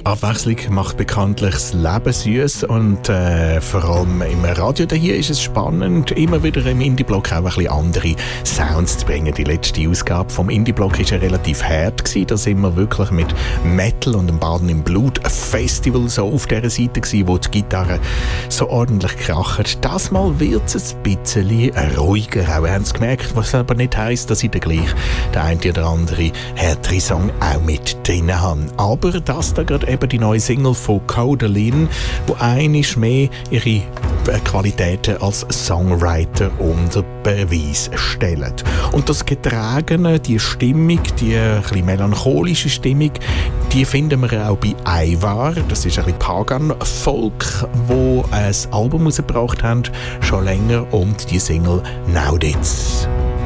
Abwechslung macht bekanntlich das Leben süß und vor allem im Radio hier ist es spannend, immer wieder im Indie-Block auch ein bisschen andere Sounds zu bringen. Die letzte Ausgabe vom Indie-Block war ja relativ hart gewesen. Da sind wir wirklich mit Metal und dem Baden im Blut ein Festival so auf dieser Seite gewesen, wo die Gitarre so ordentlich kracht. Das Mal wird es ein bisschen ruhiger. Auch wir haben es gemerkt, was aber nicht heisst, dass ich dann gleich den einen oder anderen härteren Song auch mit drin habe. Aber das da gerade eben die neue Single von Codaline, wo einiges mehr ihre Qualitäten als Songwriter unter Beweis stellen. Und das Getragene, die Stimmung, die ein bisschen melancholische Stimmung, die finden wir auch bei Aivar. Das ist ein bisschen Pagan-Folk, wo ein Album rausgebracht haben, schon länger, und die Single Nauditz.